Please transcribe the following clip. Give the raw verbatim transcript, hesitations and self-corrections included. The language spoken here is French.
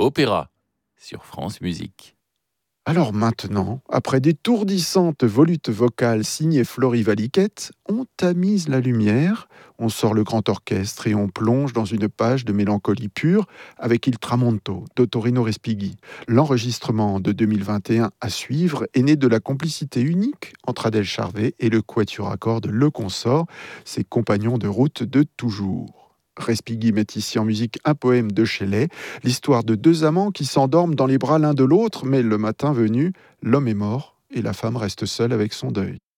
opéra sur France Musique. Alors maintenant, après d'étourdissantes volutes vocales signées Flory Valiquette, on tamise la lumière, on sort le grand orchestre et on plonge dans une page de mélancolie pure avec Il Tramonto d'Ottorino Respighi. L'enregistrement de deux mille vingt et un à suivre est né de la complicité unique entre Adèle Charvet et le quatuor à cordes Le Consort, ses compagnons de route de toujours. Respighi met ici en musique un poème de Shelley, l'histoire de deux amants qui s'endorment dans les bras l'un de l'autre, mais le matin venu, l'homme est mort et la femme reste seule avec son deuil.